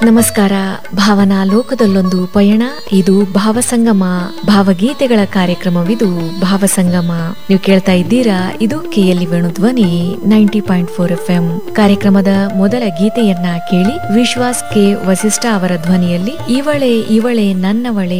ನಮಸ್ಕಾರ. ಭಾವನಾ ಲೋಕದಲ್ಲೊಂದು ಪಯಣ. ಇದು ಭಾವಸಂಗಮ, ಭಾವಗೀತೆಗಳ ಕಾರ್ಯಕ್ರಮವಿದು ಭಾವಸಂಗಮ. ನೀವು ಕೇಳ್ತಾ ಇದ್ದೀರಾ, ಇದು ಕೆಎಲ್ಇ ವೇಣುಧ್ವನಿ 90.4 FM. ಕಾರ್ಯಕ್ರಮದ ಮೊದಲ ಗೀತೆಯನ್ನ ಕೇಳಿ. ವಿಶ್ವಾಸ್ ಕೆ ವಸಿಷ್ಠ ಅವರ ಧ್ವನಿಯಲ್ಲಿ ಇವಳೆ ಇವಳೆ ನನ್ನವಳೆ